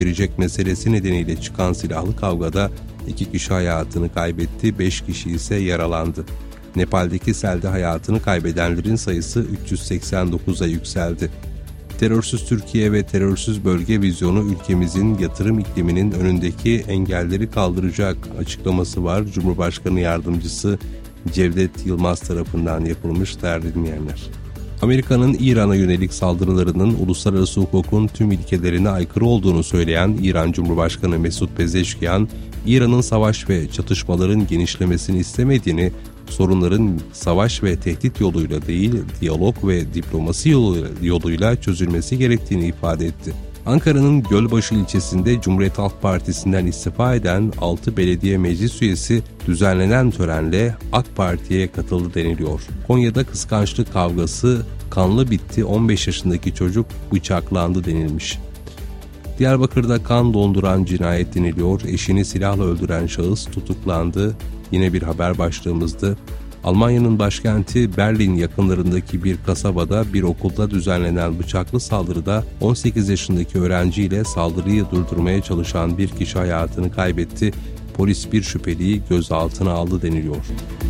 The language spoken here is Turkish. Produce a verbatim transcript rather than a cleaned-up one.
verecek meselesi nedeniyle çıkan silahlı kavgada iki kişi hayatını kaybetti, beş kişi ise yaralandı. Nepal'deki selde hayatını kaybedenlerin sayısı üç yüz seksen dokuza yükseldi. Terörsüz Türkiye ve terörsüz bölge vizyonu ülkemizin yatırım ikliminin önündeki engelleri kaldıracak açıklaması var. Cumhurbaşkanı Yardımcısı Cevdet Yılmaz tarafından yapılmış değerli dinleyenler. Amerika'nın İran'a yönelik saldırılarının uluslararası hukukun tüm ilkelerine aykırı olduğunu söyleyen İran Cumhurbaşkanı Mesut Pezeşkiyan, İran'ın savaş ve çatışmaların genişlemesini istemediğini, sorunların savaş ve tehdit yoluyla değil, diyalog ve diplomasi yoluyla, yoluyla çözülmesi gerektiğini ifade etti. Ankara'nın Gölbaşı ilçesinde Cumhuriyet Halk Partisi'nden istifa eden altı belediye meclis üyesi düzenlenen törenle AK Parti'ye katıldı deniliyor. Konya'da kıskançlık kavgası kanlı bitti, on beş yaşındaki çocuk bıçaklandı denilmiş. Diyarbakır'da kan donduran cinayet deniliyor. Eşini silahla öldüren şahıs tutuklandı. Yine bir haber başlığımızdı. Almanya'nın başkenti Berlin yakınlarındaki bir kasabada bir okulda düzenlenen bıçaklı saldırıda on sekiz yaşındaki öğrenciyle saldırıyı durdurmaya çalışan bir kişi hayatını kaybetti. Polis bir şüpheliyi gözaltına aldı deniliyor.